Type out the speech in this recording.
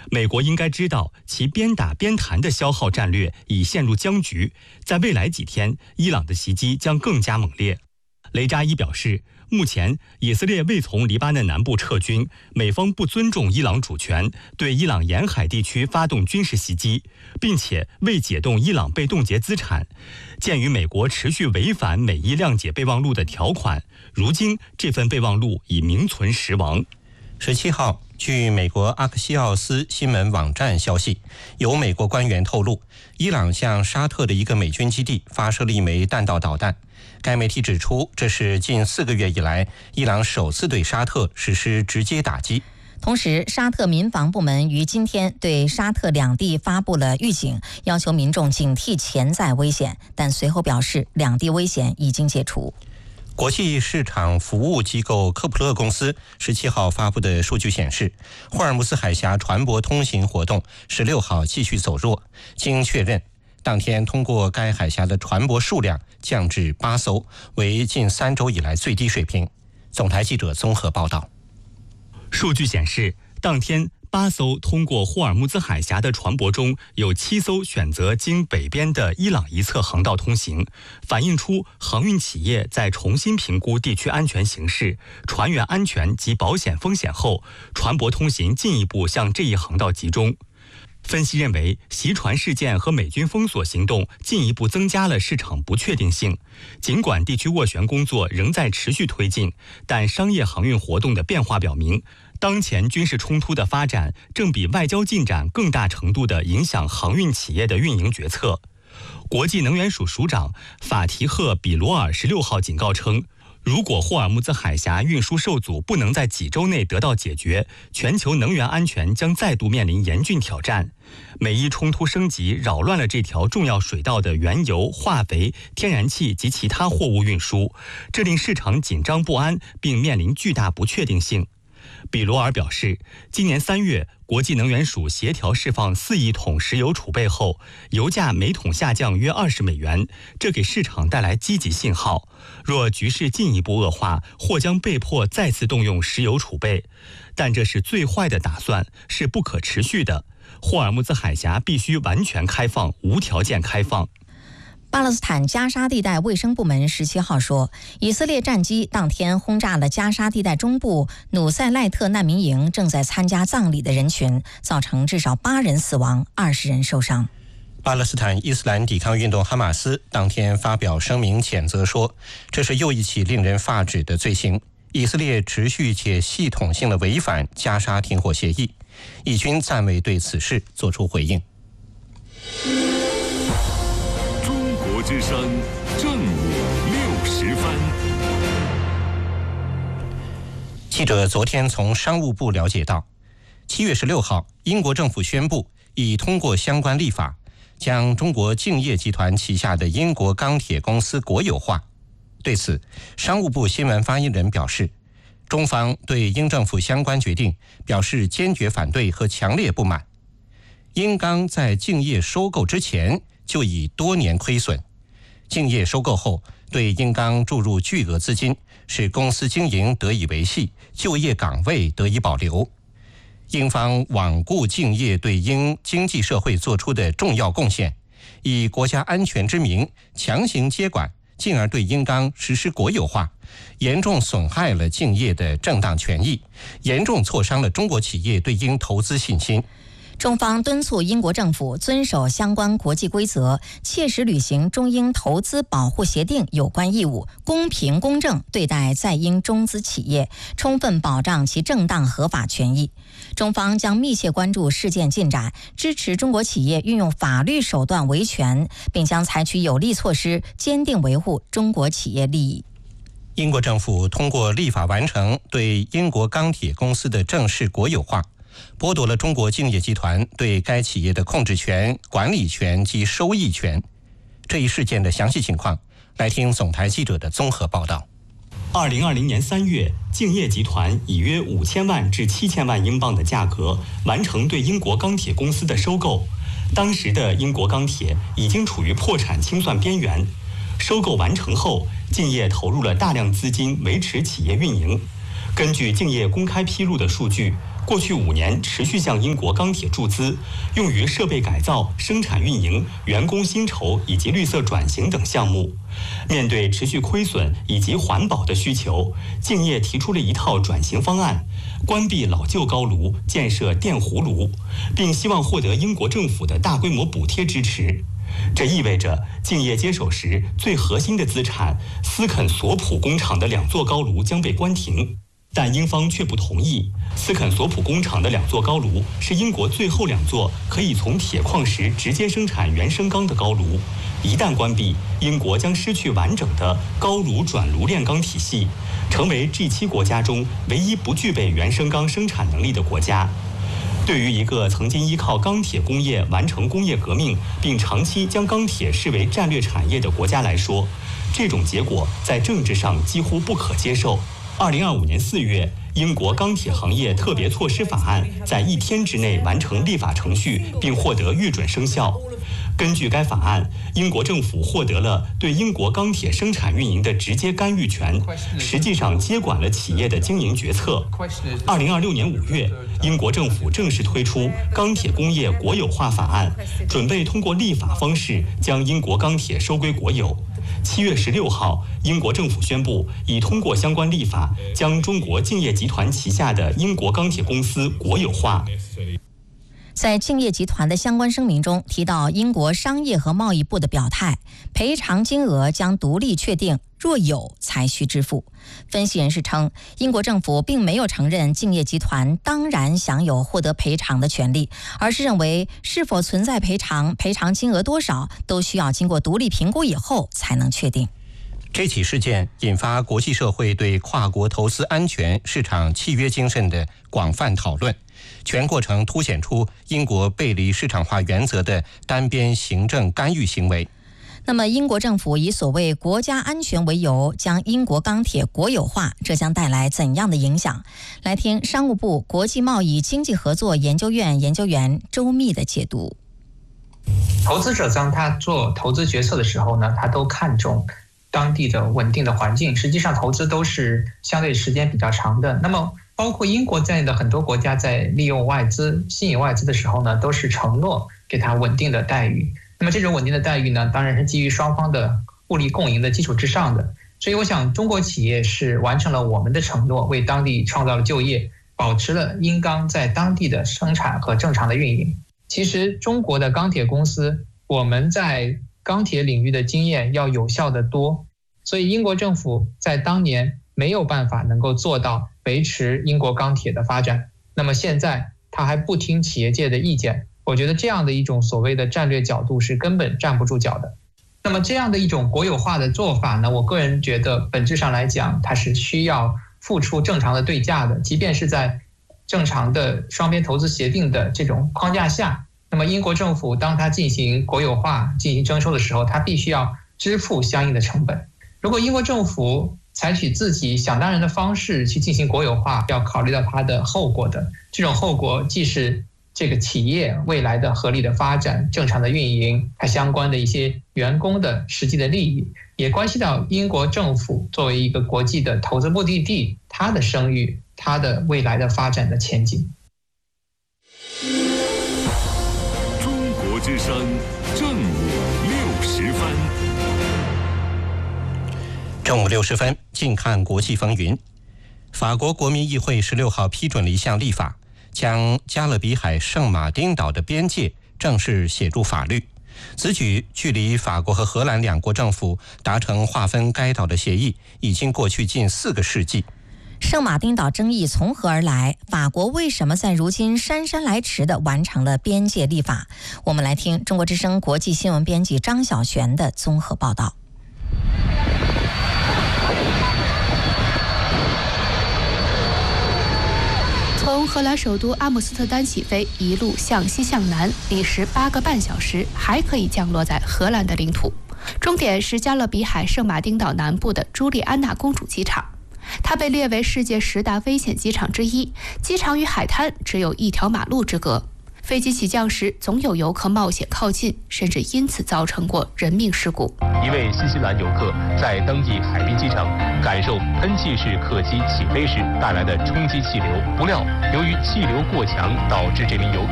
美国应该知道其边打边谈的消耗战略已陷入僵局，在未来几天，伊朗的袭击将更加猛烈。雷扎伊表示，目前以色列未从黎巴嫩南部撤军，美方不尊重伊朗主权，对伊朗沿海地区发动军事袭击，并且未解冻伊朗被冻结资产。鉴于美国持续违反美伊谅解备忘录的条款，如今这份备忘录已名存实亡。 17号，据美国阿克西奥斯新闻网站消息，有美国官员透露，伊朗向沙特的一个美军基地发射了一枚弹道导弹。该媒体指出，这是近4个月以来伊朗首次对沙特实施直接打击。 同时，沙特民防部门于今天对沙特两地发布了预警，要求民众警惕潜在危险，但随后表示两地危险已经解除。 国际市场服务机构科普勒公司17号发布的数据显示，霍尔木兹海峡船舶通行活动16号继续走弱，经确认，当天通过该海峡的船舶数量降至8艘，为近3周以来最低水平。总台记者综合报道。 数据显示，当天8艘通过霍尔木兹海峡的船舶中，有7艘选择经北边的伊朗一侧航道通行，反映出航运企业在重新评估地区安全形势、船员安全及保险风险后，船舶通行进一步向这一航道集中。分析认为，袭船事件和美军封锁行动进一步增加了市场不确定性。尽管地区斡旋工作仍在持续推进，但商业航运活动的变化表明，当前军事冲突的发展正比外交进展更大程度地影响航运企业的运营决策。国际能源署署长法提赫·比罗尔16号警告称，如果霍尔木兹海峡运输受阻不能在几周内得到解决，全球能源安全将再度面临严峻挑战。美伊冲突升级扰乱了这条重要水道的原油、化肥、天然气及其他货物运输，这令市场紧张不安，并面临巨大不确定性。比罗尔表示，今年3月，国际能源署协调释放4亿桶石油储备后，油价每桶下降约20美元，这给市场带来积极信号。若局势进一步恶化，或将被迫再次动用石油储备，但这是最坏的打算，是不可持续的。霍尔木兹海峡必须完全开放，无条件开放。 巴勒斯坦加沙地带卫生部门17号说，以色列战机当天轰炸了加沙地带中部努塞赖特难民营正在参加葬礼的人群，造成至少8人死亡，20人受伤。 巴勒斯坦伊斯兰抵抗运动哈马斯当天发表声明谴责说，这是又一起令人发指的罪行，以色列持续且系统性的违反加沙停火协议，以军暂未对此事作出回应。 中国之声正午60分。 记者昨天从商务部了解到，7月16号，英国政府宣布已通过相关立法，将中国敬业集团旗下的英国钢铁公司国有化。对此，商务部新闻发言人表示，中方对英政府相关决定表示坚决反对和强烈不满。英钢在敬业收购之前就已多年亏损，敬业收购后对英钢注入巨额资金，使公司经营得以维系，就业岗位得以保留。英方罔顾敬业对英经济社会做出的重要贡献，以国家安全之名强行接管，进而对英钢实施国有化，严重损害了敬业的正当权益，严重挫伤了中国企业对英投资信心。 中方敦促英国政府遵守相关国际规则，切实履行中英投资保护协定有关义务，公平公正对待在英中资企业，充分保障其正当合法权益。中方将密切关注事件进展，支持中国企业运用法律手段维权，并将采取有力措施，坚定维护中国企业利益。 英国政府通过立法完成对英国钢铁公司的正式国有化，剥夺了中国敬业集团对该企业的控制权、管理权及收益权。这一事件的详细情况，来听总台记者的综合报道。 2020年3月，敬业集团以约5000万至7000万英镑的价格完成对英国钢铁公司的收购。当时的英国钢铁已经处于破产清算边缘。收购完成后，敬业投入了大量资金维持企业运营。根据敬业公开披露的数据， 过去5年持续向英国钢铁注资，用于设备改造、生产运营、员工薪酬以及绿色转型等项目。面对持续亏损以及环保的需求，敬业提出了一套转型方案，关闭老旧高炉，建设电弧炉，并希望获得英国政府的大规模补贴支持。这意味着敬业接手时最核心的资产斯肯索普工厂的2座高炉将被关停，但英方却不同意。斯肯索普工厂的2座高炉是英国最后2座可以从铁矿石直接生产原生钢的高炉，一旦关闭，英国将失去完整的高炉转炉炼钢体系，成为 G7 国家中唯一不具备原生钢生产能力的国家。对于一个曾经依靠钢铁工业完成工业革命，并长期将钢铁视为战略产业的国家来说，这种结果在政治上几乎不可接受。2025年4月，英国钢铁行业特别措施法案在1天之内完成立法程序，并获得预准生效。根据该法案，英国政府获得了对英国钢铁生产运营的直接干预权，实际上接管了企业的经营决策。2026年5月，英国政府正式推出钢铁工业国有化法案，准备通过立法方式将英国钢铁收归国有。7月16号，英国政府宣布已通过相关立法，将中国敬业集团旗下的英国钢铁公司国有化。 在敬业集团的相关声明中提到，英国商业和贸易部的表态，赔偿金额将独立确定，若有才需支付。分析人士称，英国政府并没有承认敬业集团当然享有获得赔偿的权利，而是认为是否存在赔偿金额多少，都需要经过独立评估以后才能确定。 这起事件引发国际社会对跨国投资安全、市场契约精神的广泛讨论，全过程凸显出英国背离市场化原则的单边行政干预行为。 那么，英国政府以所谓国家安全为由，将英国钢铁国有化，这将带来怎样的影响？来听商务部国际贸易经济合作研究院研究员周密的解读。 投资者当他做投资决策的时候呢，他都看重当地的稳定的环境，实际上投资都是相对时间比较长的。那么包括英国在内的很多国家在利用外资、吸引外资的时候呢，都是承诺给他稳定的待遇。那么这种稳定的待遇呢，当然是基于双方的互利共赢的基础之上的。所以我想，中国企业是完成了我们的承诺，为当地创造了就业，保持了英钢在当地的生产和正常的运营。其实中国的钢铁公司，我们在钢铁领域的经验要有效得多，所以英国政府在当年没有办法能够做到维持英国钢铁的发展。那么现在他还不听企业界的意见，我觉得这样的一种所谓的战略角度是根本站不住脚的。那么这样的一种国有化的做法呢，我个人觉得本质上来讲，它是需要付出正常的对价的，即便是在正常的双边投资协定的这种框架下，那么英国政府当它进行国有化、进行征收的时候，它必须要支付相应的成本。如果英国政府采取自己想当然的方式去进行国有化，要考虑到它的后果的，这种后果既是这个企业未来的合理的发展、正常的运营，它相关的一些员工的实际的利益，也关系到英国政府作为一个国际的投资目的地，它的声誉、它的未来的发展的前景。 中国之声正午60分。 正午60分，近看国际风云。法国国民议会16号批准了一项立法，将加勒比海圣马丁岛的边界正式写入法律。此举距离法国和荷兰两国政府达成划分该岛的协议已经过去近4个世纪。 圣马丁岛争议从何而来？法国为什么在如今姗姗来迟地完成了边界立法？我们来听中国之声国际新闻编辑张晓璇的综合报道。 从荷兰首都阿姆斯特丹起飞，一路向西向南，历时8个半小时，还可以降落在荷兰的领土。终点是加勒比海圣马丁岛南部的朱莉安娜公主机场，它被列为世界10大危险机场之一，机场与海滩只有1条马路之隔。 飞机起降时总有游客冒险靠近，甚至因此造成过人命事故。 一位新西兰游客在登记海滨机场感受喷气式客机起飞时带来的冲击气流，不料由于气流过强，导致这名游客